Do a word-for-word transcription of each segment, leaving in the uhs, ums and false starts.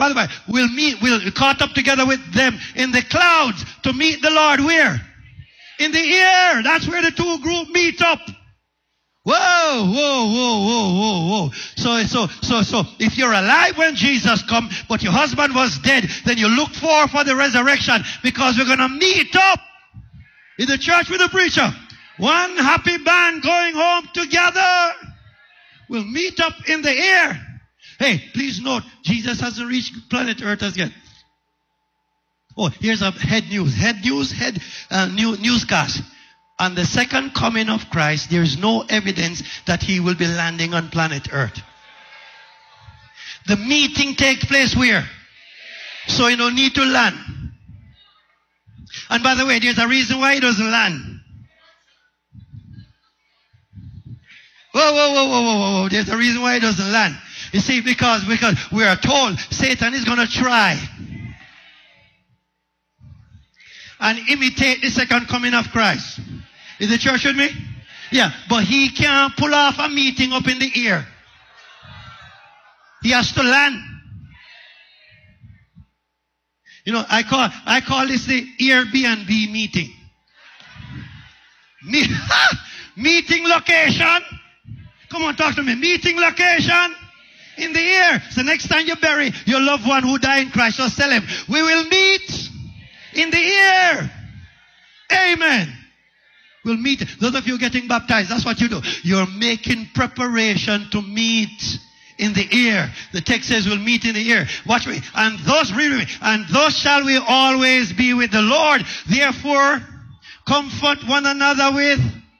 by the way, we'll meet, we'll caught up together with them in the clouds to meet the Lord where? In the air. That's where the two groups meet up. Whoa, whoa, whoa, whoa, whoa, whoa. So, so, so, so, if you're alive when Jesus comes, but your husband was dead, then you look forward for the resurrection, because we're going to meet up in the church with the preacher. One happy band going home together. We'll meet up in the air. Hey, please note, Jesus hasn't reached planet Earth as yet. Oh, here's a head news. Head news, head uh, new, newscast. On the second coming of Christ, there is no evidence that he will be landing on planet Earth. The meeting takes place where? So you don't need to land. And by the way, there's a reason why he doesn't land. Whoa, whoa, whoa, whoa, whoa, whoa. There's a reason why he doesn't land. You see, because, because we are told Satan is going to try and imitate the second coming of Christ. Is the church with me? Yeah, but he can't pull off a meeting up in the air. He has to land. You know, I call I call this the Airbnb meeting. Me meeting location. Come on, talk to me. Meeting location in the air. So next time you bury your loved one who died in Christ, just tell him, we will meet in the air. Amen. We'll meet. Those of you getting baptized, that's what you do. You're making preparation to meet in the air. The text says we'll meet in the air. Watch me. And thus, read me. And thus shall we always be with the Lord. Therefore, comfort one another with.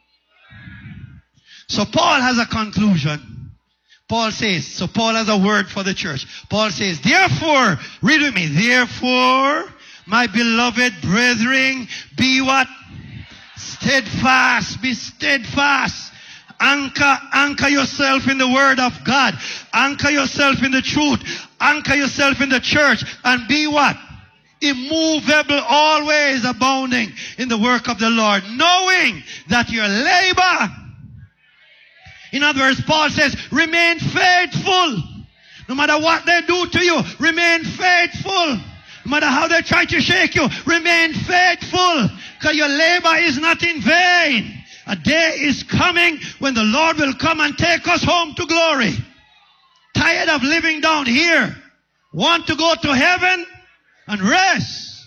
So Paul has a conclusion. Paul says, so Paul has a word for the church. Paul says, therefore, read with me. Therefore, my beloved brethren, be what? Steadfast, be steadfast. Anchor, anchor yourself in the word of God. Anchor yourself in the truth. Anchor yourself in the church. And be what? Immovable, always abounding in the work of the Lord. Knowing that your labor, in other words, Paul says, remain faithful. No matter what they do to you, remain faithful. No matter how they try to shake you, remain faithful. Because your labor is not in vain. A day is coming when the Lord will come and take us home to glory. Tired of living down here. Want to go to heaven and rest.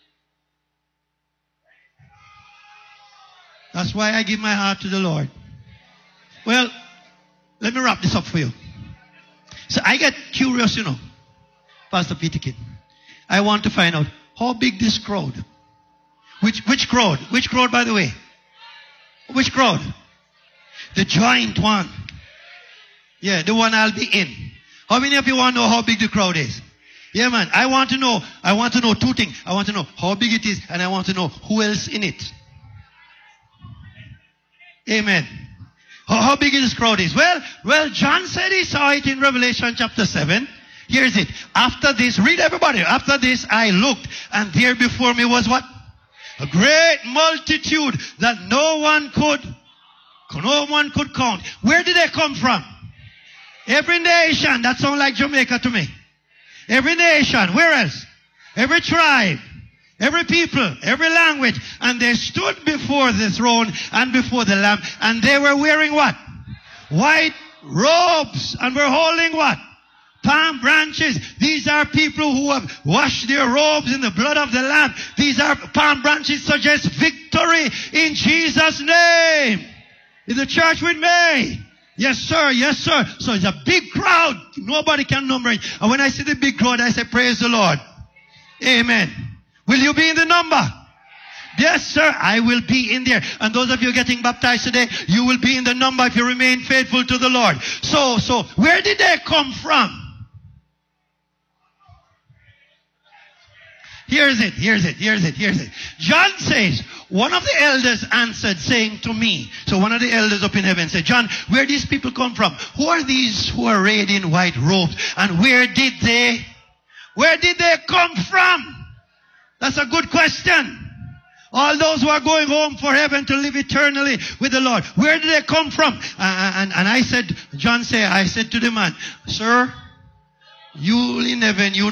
That's why I give my heart to the Lord. Well, let me wrap this up for you. So I get curious, you know, Pastor Peter Kidd. I want to find out how big this crowd. Which which crowd? Which crowd, by the way? Which crowd? The joint one. Yeah, the one I'll be in. How many of you want to know how big the crowd is? Yeah, man. I want to know. I want to know two things. I want to know how big it is, and I want to know who else in it. Amen. How, how big this crowd is? Well, well, John said he saw it in Revelation chapter seven. Here's it. After this, read everybody. After this, I looked, and there before me was what? A great multitude that no one could, no one could count. Where did they come from? Every nation. That sounds like Jamaica to me. Every nation. Where else? Every tribe. Every people. Every language. And they stood before the throne and before the Lamb. And they were wearing what? White robes. And were holding what? Palm branches. These are people who have washed their robes in the blood of the Lamb. These are palm branches suggest victory in Jesus' name. Is the church with me? Yes, sir. Yes, sir. So it's a big crowd. Nobody can number it. And when I see the big crowd, I say, praise the Lord. Amen. Will you be in the number? Yes, sir. I will be in there. And those of you getting baptized today, you will be in the number if you remain faithful to the Lord. So, so where did they come from? Here's it, here's it, here's it, here's it. John says, one of the elders answered, saying to me, so one of the elders up in heaven said, John, where these people come from? Who are these who are arrayed in white robes? And where did they, where did they come from? That's a good question. All those who are going home for heaven to live eternally with the Lord. Where did they come from? Uh, and, and I said, John said, I said to the man, sir, you in heaven, you